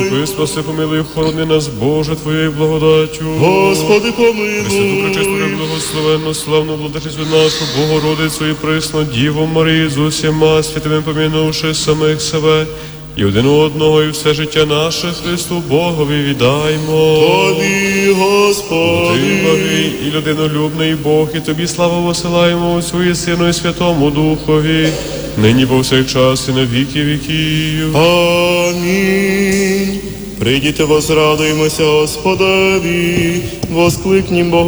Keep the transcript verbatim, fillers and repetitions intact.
Твою спаси, помилуй, охорони нас, Боже, Твоєю благодаттю. Господи, помилуй. Пресвяту, пречисту, благословенну, славну владичицю нашу, Богородицю і присну Діву Марію з усіма святими помінувши самих себе, і один одного, і все життя наше Христу Богові віддаймо. Тобі, Господи. Ти благий і людинолюбний Бог, і Тобі славу посилаємо Отцю і Сину і Святому Духові, нині повсякчас і на віки віків. Амінь. Прийдіте, возрадуймося Господеві, воскликнім Богу.